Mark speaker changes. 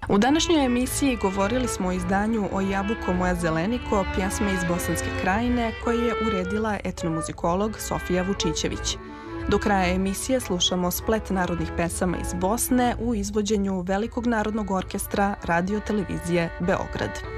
Speaker 1: U današnjoj emisiji govorili smo o izdanju O jabuko moja zeleniko, pjesme iz Bosanske Krajine, koje je uredila etnomuzikolog Sofija Vučićević. Do kraja emisije slušamo splet narodnih pesama iz Bosne u izvođenju Velikog narodnog orkestra Radio televizije Beograd.